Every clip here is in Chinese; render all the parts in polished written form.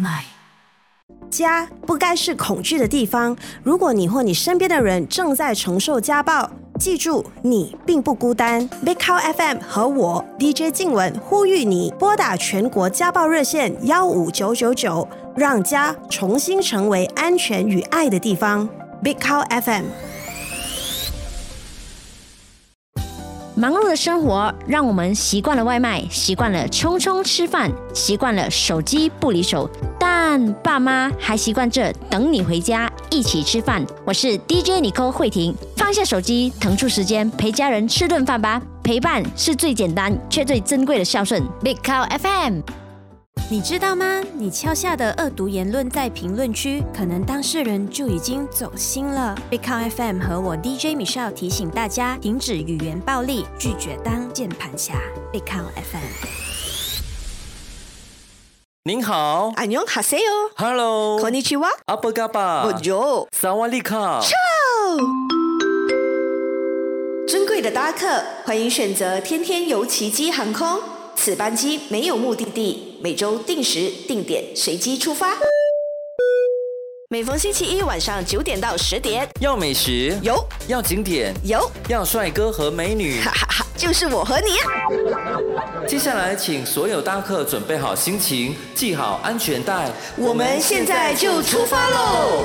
麦。 家不该是恐惧的地方。如果你或你身边的人正在承受家暴，记住你并不孤单。Big Cow FM 和我 DJ 静雯呼吁你拨打全国家暴热线15999，让家重新成为安全与爱的地方。Big Cow FM。 忙碌的生活让我们习惯了外卖，习惯了匆匆吃饭，习惯了手机不离手，但爸妈还习惯着等你回家一起吃饭。我是 DJ Nicole 慧婷，放下手机，腾出时间陪家人吃顿饭吧。陪伴是最简单却最珍贵的孝顺。Big Cow FM。 你知道吗？你敲下的恶毒言论在评论区，可能当事人就已经走心了。Big Cow FM 和我 DJ Michelle 提醒大家，停止语言暴力，拒绝当键盘侠。Big Cow FM。 您好， 안녕하세요。 Hello， konnichiwa， 阿波嘎巴， Bonjour， 萨瓦利卡。 珍贵的搭客，欢迎选择天天游奇迹航空。此班机没有目的地，每周定时定点随机出发。每逢星期一晚上9点到10点， 要美食有， 要景点有， 要帅哥和美女， 哈哈哈，就是我和你啊！ 接下来请所有搭客准备好心情，系好安全带， 我们现在就出发喽！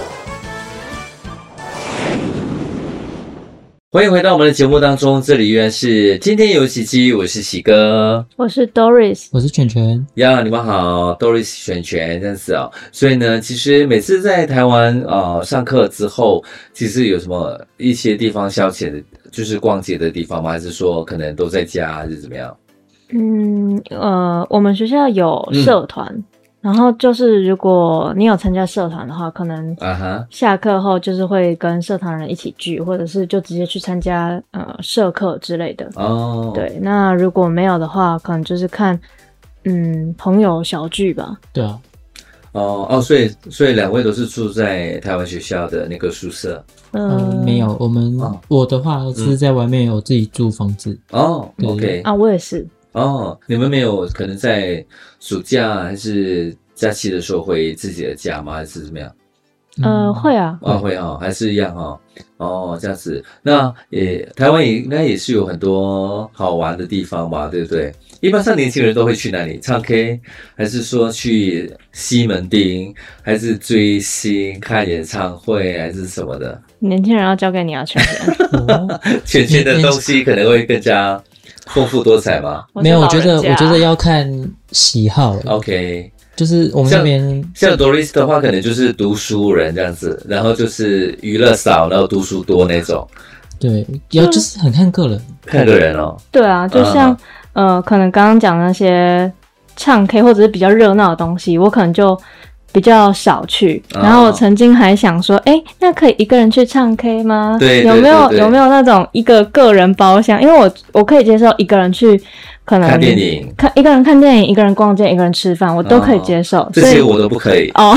欢迎回到我们的节目当中，这里依然是天天有奇迹，我是喜哥， 我是 Doris， 我是全全呀，你们好 ，Doris 全全这样子啊。所以呢，其实每次在台湾上课之后，其实有什么一些地方消遣的，就是逛街的地方吗？还是说可能都在家，还是怎么样？ 我们学校有社团。然后就是如果你有参加社团的话，可能下课后就是会跟社团人一起聚，或者是就直接去参加社课之类的。哦，对，那如果没有的话，可能就是看朋友小聚吧。 对啊。 所以两位都是住在台湾学校的那个宿舍？ 没有，我的话是在外面有自己租房子。 哦 ，OK 啊，我也是。 哦，你们没有可能在暑假还是假期的时候回自己的家吗？还是怎么样？ 会啊。 会啊，还是一样啊。哦，这样子，那台湾也应该也是有很多好玩的地方吧，对不对？一般上年轻人都会去哪里？唱 K， 还是说去西门町，还是追星、看演唱会，还是什么的？ 年轻人要交给你啊，全全。 全全的东西可能会更加丰富多彩吗？ 没有，我觉得要看喜好。 OK， 就是我们那边像 Doris 的话，可能就是读书人这样子，然后就是娱乐少，然后读书多那种。 对，就是很看个人， 看个人哦。 对啊，就像可能刚刚讲的那些唱 K 或者是比较热闹的东西，我可能就比较少去。然后我曾经还想说，那可以一个人去唱 K 吗？ 对， 有没有那种一个个人包厢？因为我可以接受一个人去，可能看电影， 一个人看电影，一个人逛街，一个人吃饭，我都可以接受。 这些我都不可以哦。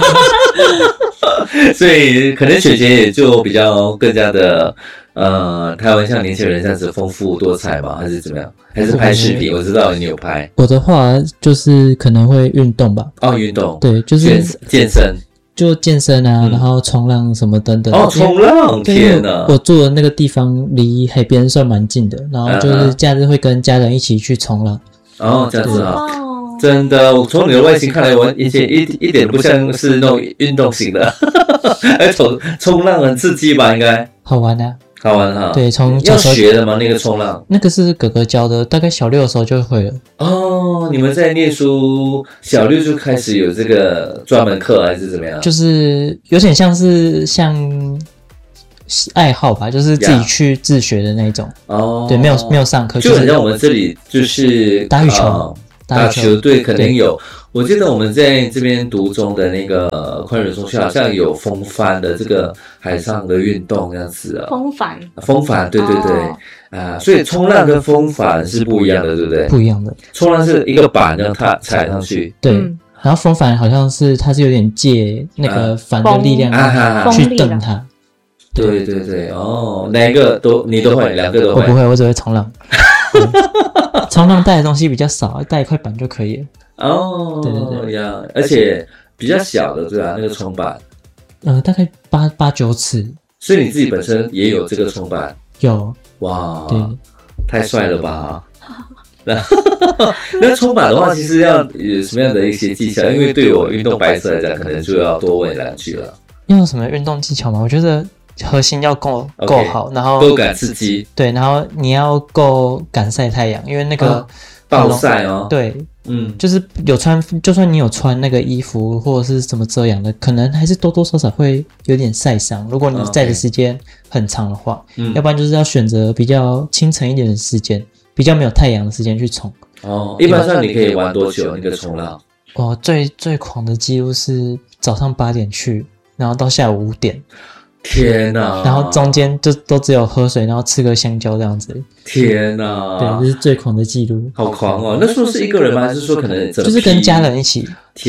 所以可能雪姐也就比较更加的台湾像年轻人这样子丰富多彩吗？还是怎么样？还是拍视频？我知道你有拍。 我的话就是可能会运动吧。 运动。 对，就是健身。 就健身啊，然后冲浪什么等等。 冲浪！天哪！ 我住的那个地方离海边算蛮近的，然后就是假日会跟家人一起去冲浪。 这样子啊。真的，我从你的外形看来，我以前一点不像是那种运动型的，冲浪很刺激吧？应该好玩啊， 好玩哈。 对， 要学的吗？那个冲浪？ 那个是哥哥教的，大概小6的时候就会了。 哦，你们在念书，小6就开始有这个专门课，还是怎么样？ 就是有点像爱好吧，就是自己去自学的那种。对，没有上课， 就很像我们这里就是打羽球。 打球对，肯定有。我记得我们在这边读中的那个宽仁中学好像有风帆的这个海上的运动这样子啊。风帆，对对对，所以冲浪跟风帆是不一样的，对不对？ 不一样的。 冲浪是一个板让它踩上去， 对。然后风帆好像是它是有点借那个帆的力量去蹬它。 对对对，哪一个你都会，两个都会？ 我不会，我只会冲浪。冲浪带的东西比较少，带一块板就可以了。 对对对呀，而且比较小的对吧？那个冲板， 大概8、9尺。 所以你自己本身也有这个冲板？ 有。 哇， 对， 太帅了吧！那冲板的话，其实要有什么样的一些技巧？因为对我运动白色来讲，可能就要多问2句了。 要有什么运动技巧吗？我觉得核心要够好，然后够敢刺激。 对，然后你要够敢晒太阳，因为那个暴晒哦。 对，就是就算你有穿那个衣服或者是什么遮阳的，可能还是多多少少会有点晒伤。如果你晒的时间很长的话，要不然就是要选择比较清晨一点的时间，比较没有太阳的时间去冲。 一般上你可以玩多久那个冲浪？ 最狂的记录是早上8点去，然后到下午5点。 天哪！ 然后中间就都只有喝水，然后吃个香蕉这样子。 天哪！ 对，这是最狂的记录。 好狂哦！那时候是一个人吗？还是说可能就是跟家人一起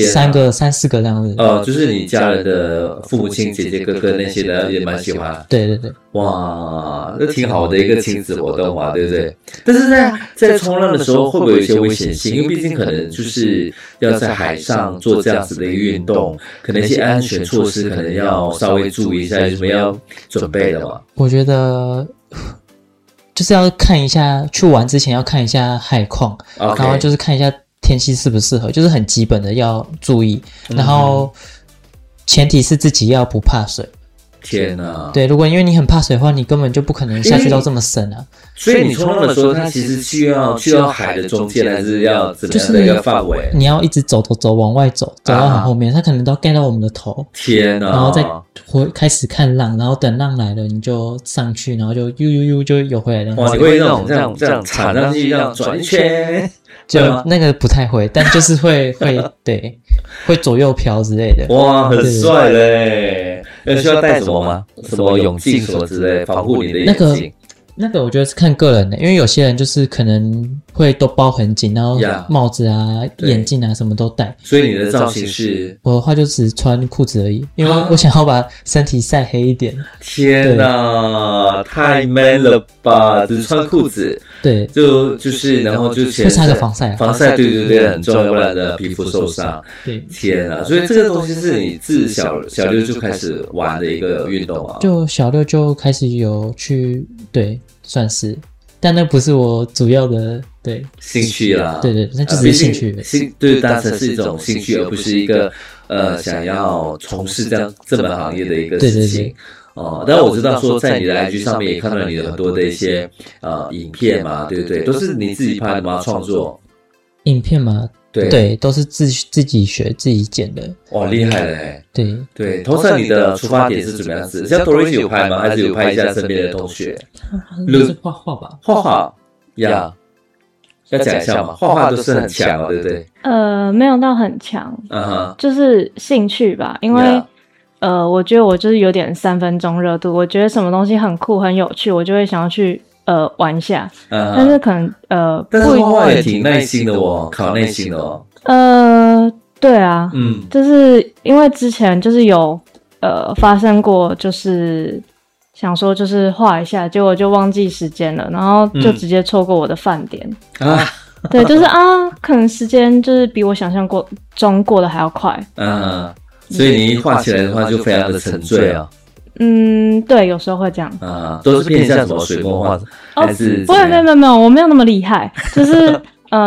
，3、4个这样子。 就是你家人的父母亲、姐姐、哥哥那些的也蛮喜欢。 对。 哇，那挺好的一个亲子活动嘛，对不对？但是在冲浪的时候，会不会有一些危险性？因为毕竟可能就是要在海上做这样子的一个运动，可能一些安全措施可能要稍微注意一下，有什么要准备的吗？ 我觉得就是要看一下，去玩之前要看一下海况，然后就是看一下天气适不适合，就是很基本的要注意。然后前提是自己要不怕水。 天哪！ 对，如果因为你很怕水的话，你根本就不可能下去到这么深啊。 所以你冲浪的时候，它其实需要去到海的中间，还是要怎么样的一个范围？ 你要一直走往外走到很后面，它可能都要盖到我们的头。 天哪！ 然后再开始看浪，然后等浪来了，你就上去，然后就就游回来了。 哇，你会那种这样踩上去，这样转一圈？ 就那个不太会，但就是会对，会左右飘之类的。 哇，很帅嘞！需要带什么吗？什么泳镜什么之类，防护你的眼睛？ 那个我觉得是看个人的，因为有些人就是可能会都包很紧，然后帽子啊、眼镜啊什么都戴。 所以你的造型是？ 我的话就只穿裤子而已，因为我想要把身体晒黑一点。 天哪，太 man 了吧！只穿裤子， 对， 就是然后就会擦个防晒， 对，很重要，不然的皮肤受伤。 对， 天哪！所以这个东西是你自小六就开始玩的一个运动啊？ 就小6就开始有去对。算是，但那不是我主要的兴趣啦。 对，那就只是兴趣。 对，单纯是一种兴趣，而不是一个想要从事这门行业的一个事情。但我知道说在你的 IG 上面也看到你的很多的一些影片嘛，对不对？都是你自己拍的吗？创作影片吗？对，都是自己学自己剪的。 哇，厉害嘞！ 对， 通常你的出发点是怎么样子？像 Doris 有拍吗？还是有拍一下身边的同学？ 就是画画吧。 画画呀，要讲一下嘛。画画都是很强，对不对？ 没有到很强，就是兴趣吧。因为我觉得我就是有点3分钟热度。我觉得什么东西很酷很有趣，我就会想要去玩一下。但是可能但是画画也挺耐心的哦，考耐心的哦。 对啊，就是因为之前就是有发生过，就是想说就是画一下，结果就忘记时间了，然后就直接错过我的饭点啊。对，就是可能时间就是比我想象中过得还要快。 所以你一画起来的话就非常的沉醉啊。 对，有时候会这样。 都是偏向什么水墨画还是？ 没有，我没有那么厉害，就是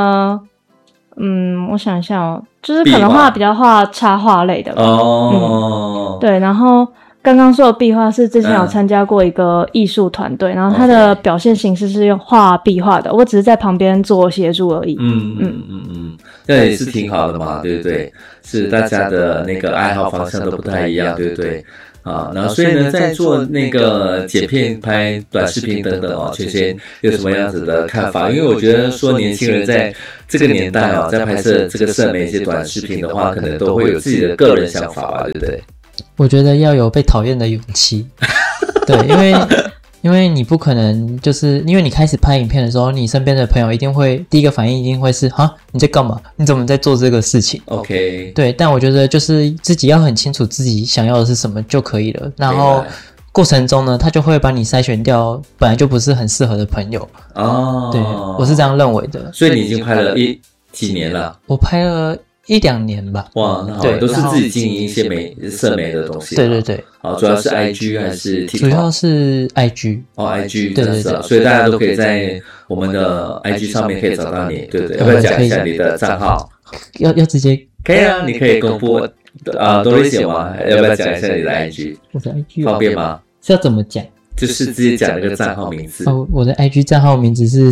我想一下哦，就是可能比较画插画类的吧。对，然后刚刚说的壁画是之前有参加过一个艺术团队，然后它的表现形式是用画壁画的，我只是在旁边做协助而已。 这也是挺好的嘛，对不对？是大家的那个爱好方向都不太一样，对不对？然后所以呢，在做那个剪片、拍短视频等等圈圈有什么样子的看法？因为我觉得说年轻人在这个年代在拍摄这个社媒一些短视频的话，可能都会有自己的个人想法吧，对不对？ 我觉得要有被讨厌的勇气。对，因为你不可能就是因为你开始拍影片的时候，你身边的朋友一定会第一个反应一定会是你在干嘛？你怎么在做这个事情 ？OK， 对，但我觉得就是自己要很清楚自己想要的是什么就可以了。然后过程中呢，他就会把你筛选掉本来就不是很适合的朋友。对，我是这样认为的。 所以你已经拍了几年了？ 我拍了 1-2年吧。 哇，那好，都是自己经营一些社媒的东西。 对。 好，主要是 IG 还是 TikTok？ 主要是 IG。 IG 对， 所以大家都可以在我们的 IG 上面可以找到你，对不对？要不要讲一下你的账号？ 要直接可以啊，你可以公布Doris吗？要不要讲一下你的 IG？ 我的 IG 方便吗？ 是要怎么讲？ 就是直接讲那个账号名字。 我的 IG 账号名字是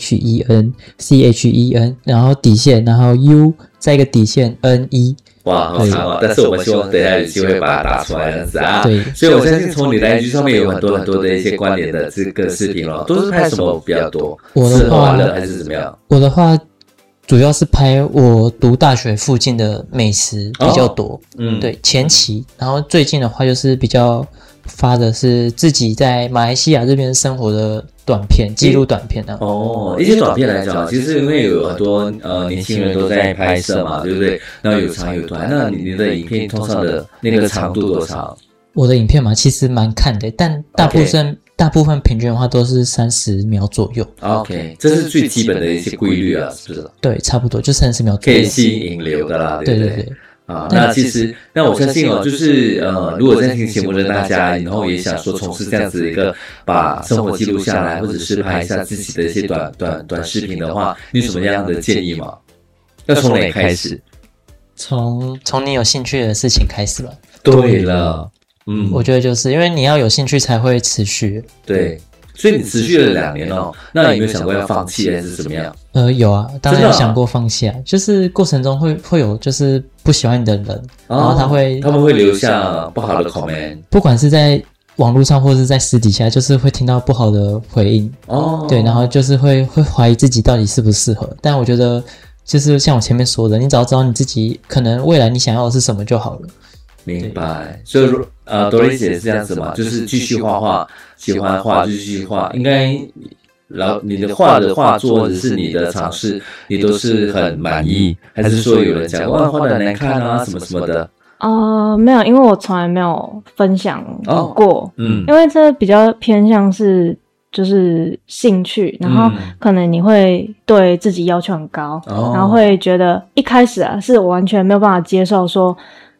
CHEN， 然后底线，然后 U 再一个底线 NE。 哇，好长哦！但是我们希望等一下有机会把它打出来这样子啊。 对， 所以我相信从你的 IG 上面有很多的一些关联的这个视频咯，都是拍什么比较多？吃喝玩乐还是怎么样？ 我的话主要是拍我读大学附近的美食比较多。对，前期，然后最近的话就是比较发的是自己在马来西亚这边生活的短片，记录短片一些短片来讲，其实因为有很多年轻人都在拍摄嘛，对不对？然后有长有短，那你的影片通常的那个长度多长？ 我的影片嘛，其实蛮看的，但大部分平均的话都是30秒左右。 OK， 这是最基本的一些规律啊，是不是？ 对，差不多就30秒左右， 可以吸引流的啦，对不对？ 对。 那其实，那我相信就是如果在听节目的大家，然后也想说从事这样子一个把生活记录下来，或者是拍一下自己的一些短视频的话，你有什么样的建议吗？要从哪里开始？ 从你有兴趣的事情开始吧。 对了， 我觉得就是因为你要有兴趣才会持续。 对。所以你持续了2年哦，那有没有想过要放弃还是怎么样？ 有啊，当然有想过放弃啊，就是过程中会有就是不喜欢你的人，然后他们会留下不好的 comment， 不管是在网络上或是在私底下，就是会听到不好的回应对，然后就是会怀疑自己到底适不适合。但我觉得就是像我前面说的，你只要知道你自己可能未来你想要的是什么就好了。 明白，所以Doris 也是这样子嘛，就是继续画画，喜欢画就继续画。应该，然后你的画作或者是你的尝试，你都是很满意，还是说有人讲画的难看啊什么什么的？ 没有，因为我从来没有分享过，因为这比较偏向是就是兴趣，然后可能你会对自己要求很高，然后会觉得一开始是我完全没有办法接受说。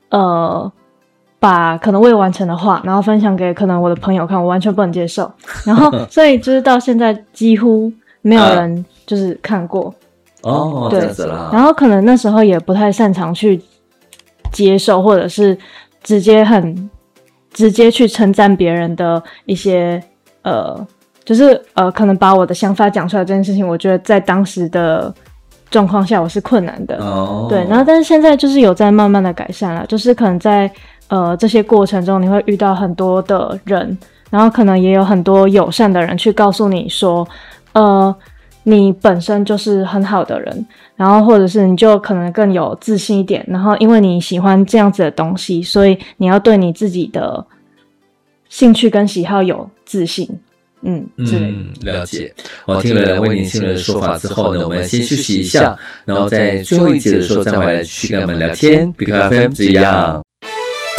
把可能未完成的画，然后分享给可能我的朋友看，我完全不能接受。然后，所以就是到现在几乎没有人就是看过。 对，这样子啦。 然后可能那时候也不太擅长去接受，或者是直接去称赞别人的一些就是可能把我的想法讲出来这件事情，我觉得在当时的状况下我是困难的。对，然后但是现在就是有在慢慢的改善了，就是可能在这些过程中你会遇到很多的人，然后可能也有很多友善的人去告诉你说你本身就是很好的人，然后或者是你就可能更有自信一点，然后因为你喜欢这样子的东西，所以你要对你自己的兴趣跟喜好有自信。 了解。我听了2位年轻人的说法之后呢，我们先休息一下，然后在最后一节的时候再回来继续跟我们聊天。BQFM 这样。